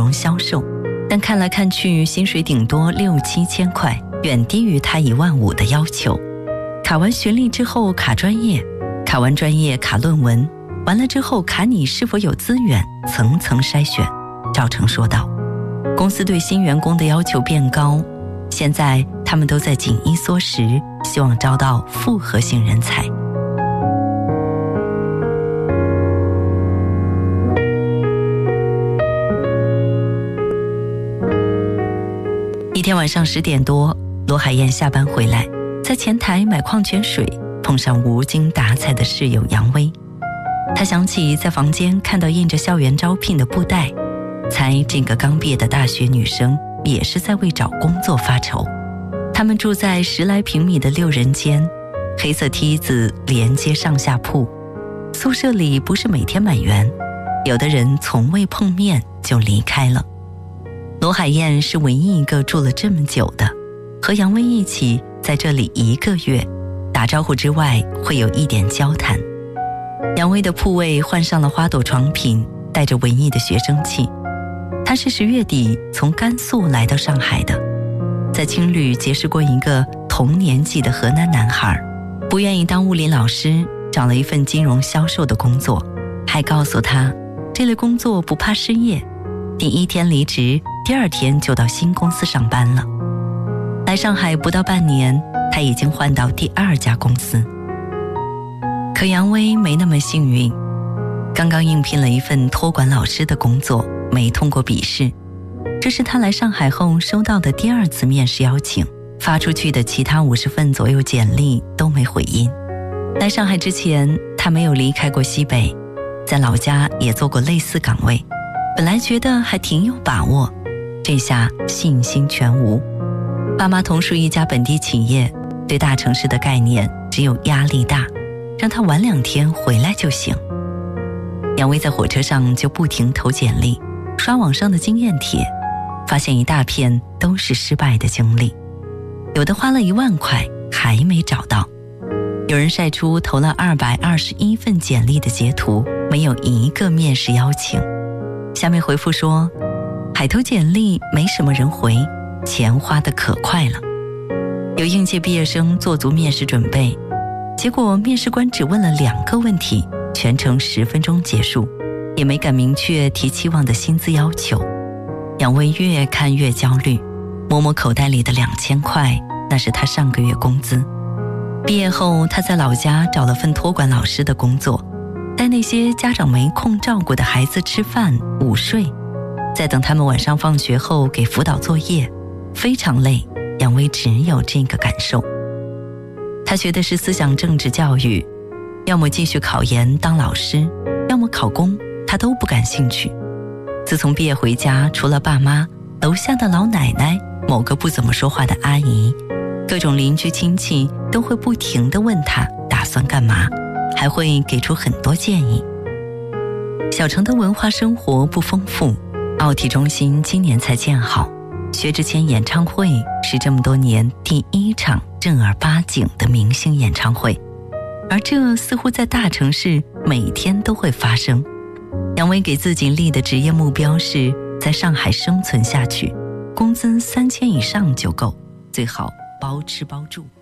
容销售，但看来看去薪水顶多6、7千块，远低于他15000的要求。卡完学历之后卡专业，卡完专业卡论文，完了之后卡你是否有资源，层层筛选。赵成说道，公司对新员工的要求变高，现在他们都在紧衣缩食，希望招到复合性人才。一天晚上10点多，罗海燕下班回来，在前台买矿泉水，碰上无精打采的室友杨威。他想起在房间看到印着校园招聘的布袋，猜这个刚毕业的大学女生也是在为找工作发愁。他们住在10来平米的6人间，黑色梯子连接上下铺。宿舍里不是每天满员，有的人从未碰面就离开了。罗海燕是唯一一个住了这么久的，和杨威一起在这里1个月，打招呼之外会有一点交谈。杨威的铺位换上了花朵床品，带着文艺的学生气。他是10月底从甘肃来到上海的，在青旅结识过一个同年纪的河南男孩，不愿意当物理老师，找了一份金融销售的工作，还告诉他这类工作不怕失业，第1天离职，第2天就到新公司上班了。来上海不到半年，他已经换到第2家公司。可杨威没那么幸运，刚刚应聘了一份托管老师的工作，没通过笔试。这是他来上海后收到的第2次面试邀请，发出去的其他50份左右简历都没回音。来上海之前，他没有离开过西北，在老家也做过类似岗位，本来觉得还挺有把握，这下信心全无。爸妈同属一家本地企业，对大城市的概念只有压力大，让他晚2天回来就行。杨威在火车上就不停投简历，刷网上的经验帖，发现一大片都是失败的经历，有的花了1万块还没找到，有人晒出投了221份简历的截图，没有1个面试邀请。下面回复说，海投简历没什么人回，钱花得可快了。有应届毕业生做足面试准备，结果面试官只问了2个问题，全程10分钟结束，也没敢明确提期望的薪资要求。杨威越看越焦虑，摸摸口袋里的2000块，那是他上个月工资。毕业后，他在老家找了份托管老师的工作，带那些家长没空照顾的孩子吃饭、午睡，再等他们晚上放学后给辅导作业，非常累。杨威只有这个感受。他学的是思想政治教育，要么继续考研当老师，要么考公，他都不感兴趣。自从毕业回家，除了爸妈，楼下的老奶奶，某个不怎么说话的阿姨，各种邻居亲戚都会不停地问他打算干嘛，还会给出很多建议。小城的文化生活不丰富，奥体中心今年才建好，薛之谦演唱会是这么多年第1场正儿八经的明星演唱会，而这似乎在大城市每天都会发生。杨威给自己立的职业目标是在上海生存下去，工资3000以上就够，最好包吃包住。